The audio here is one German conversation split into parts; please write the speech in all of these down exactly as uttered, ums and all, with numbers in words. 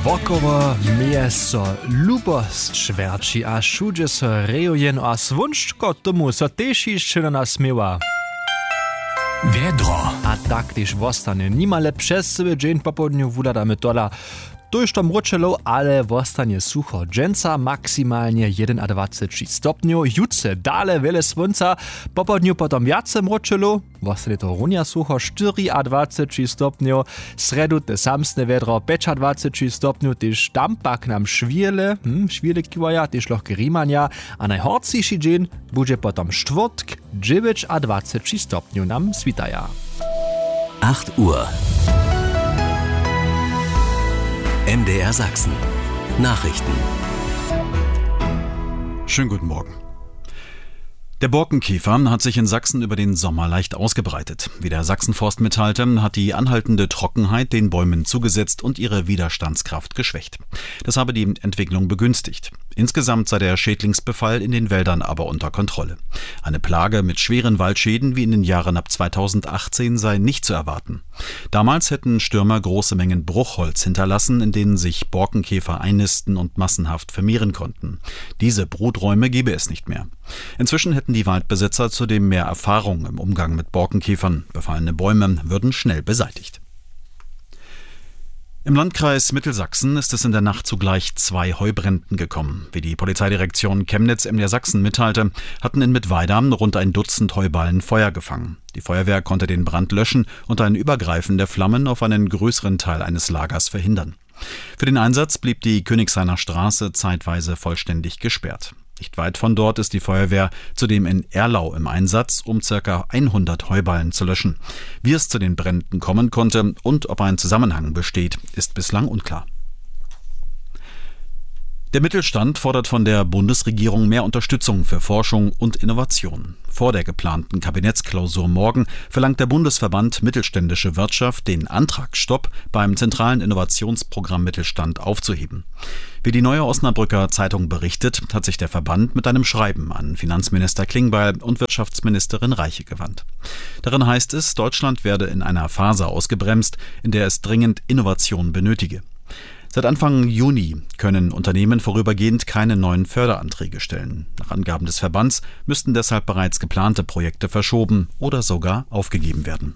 Wokoło miesto lubost šverči a všude so rejojen a svunčko tomu so tež jeszcze na nas miła. Wiedro. A tak też wostanie nimale przez sobie dzień po południu wudadamy tola. To już to mroczelo, ale wostanie sucho. Dżęca maksymalnie dwadzieścia jeden stopniów. Jutce dale wiele słońca. Po południu potom wiace mroczelo. Wostanie to runia sucho dwadzieścia cztery stopniów. Sredu te samsne wiedro dwadzieścia pięć stopniów. Tyż tam pak nam szwiele, hm, szwiele kiwaja, tyż loch gerimania. A najhorcijszy dzień będzie potom czwartk, dziewięć a dwadzieścia trzy stopniów nam svitaja. acht Uhr. M D R Sachsen. Nachrichten. Schönen guten Morgen. Der Borkenkäfer hat sich in Sachsen über den Sommer leicht ausgebreitet. Wie der Sachsenforst mitteilte, hat die anhaltende Trockenheit den Bäumen zugesetzt und ihre Widerstandskraft geschwächt. Das habe die Entwicklung begünstigt. Insgesamt sei der Schädlingsbefall in den Wäldern aber unter Kontrolle. Eine Plage mit schweren Waldschäden wie in den Jahren ab zweitausendachtzehn sei nicht zu erwarten. Damals hätten Stürmer große Mengen Bruchholz hinterlassen, in denen sich Borkenkäfer einnisten und massenhaft vermehren konnten. Diese Bruträume gebe es nicht mehr. Inzwischen hätten die Waldbesitzer zudem mehr Erfahrung im Umgang mit Borkenkäfern. Befallene Bäume würden schnell beseitigt. Im Landkreis Mittelsachsen ist es in der Nacht zu gleich zwei Heubränden gekommen. Wie die Polizeidirektion Chemnitz M D R Sachsen mitteilte, hatten in Mittweida rund ein Dutzend Heuballen Feuer gefangen. Die Feuerwehr konnte den Brand löschen und ein Übergreifen der Flammen auf einen größeren Teil eines Lagers verhindern. Für den Einsatz blieb die Königshainer Straße zeitweise vollständig gesperrt. Nicht weit von dort ist die Feuerwehr zudem in Erlau im Einsatz, um ca. hundert Heuballen zu löschen. Wie es zu den Bränden kommen konnte und ob ein Zusammenhang besteht, ist bislang unklar. Der Mittelstand fordert von der Bundesregierung mehr Unterstützung für Forschung und Innovation. Vor der geplanten Kabinettsklausur morgen verlangt der Bundesverband Mittelständische Wirtschaft, den Antragsstopp beim zentralen Innovationsprogramm Mittelstand aufzuheben. Wie die Neue Osnabrücker Zeitung berichtet, hat sich der Verband mit einem Schreiben an Finanzminister Klingbeil und Wirtschaftsministerin Reiche gewandt. Darin heißt es, Deutschland werde in einer Phase ausgebremst, in der es dringend Innovation benötige. Seit Anfang Juni können Unternehmen vorübergehend keine neuen Förderanträge stellen. Nach Angaben des Verbands müssten deshalb bereits geplante Projekte verschoben oder sogar aufgegeben werden.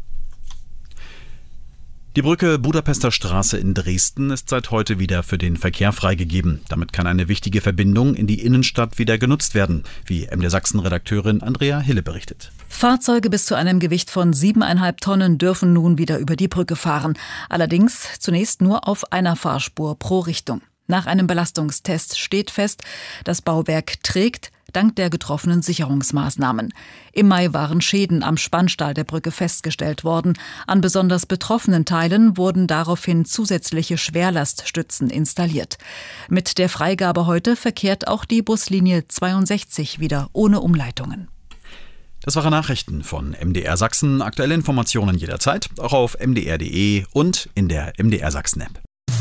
Die Brücke Budapester Straße in Dresden ist seit heute wieder für den Verkehr freigegeben. Damit kann eine wichtige Verbindung in die Innenstadt wieder genutzt werden, wie M D R Sachsen-Redakteurin Andrea Hille berichtet. Fahrzeuge bis zu einem Gewicht von siebeneinhalb Tonnen dürfen nun wieder über die Brücke fahren. Allerdings zunächst nur auf einer Fahrspur pro Richtung. Nach einem Belastungstest steht fest, das Bauwerk trägt, dank der getroffenen Sicherungsmaßnahmen. Im Mai waren Schäden am Spannstahl der Brücke festgestellt worden. An besonders betroffenen Teilen wurden daraufhin zusätzliche Schwerlaststützen installiert. Mit der Freigabe heute verkehrt auch die Buslinie zweiundsechzig wieder ohne Umleitungen. Das waren Nachrichten von M D R Sachsen. Aktuelle Informationen jederzeit, auch auf m d r punkt d e und in der M D R Sachsen App.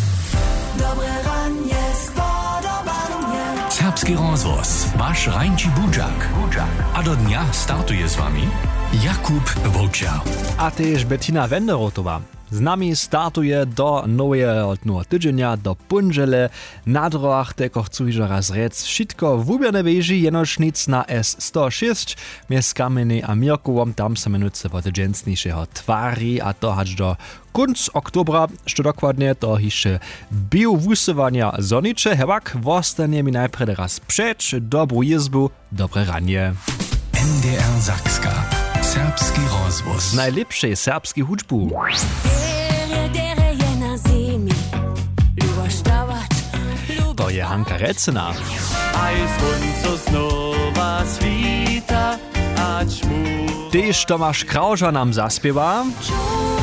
Serbski rozvoz, vaš Rajnči Budžak. A do dňa startuje s vami Jakub Volča. A też Bettina Wenderotowa. Z nami startuje do nowego tygodnia, do punžele. Na drogach teko chcú raz rec všetko v úberne veži, jenož nic na S sto šesť. Mez Kameny a Mirkovom tam sa menujúce od dženstnejšieho tvári a to hač do konc oktobra, što dokładnie to hiše bio vusovania zoniče. Hevak, vostanie mi najprede raz přeč, dobrú jezbu, dobre ranie. M D R Sakska. Serbski rozvoz. Najlepszej serbskiej hudžbu. To je Hanka Recena. Tyż Tomasz Krauža nam zaspiewa.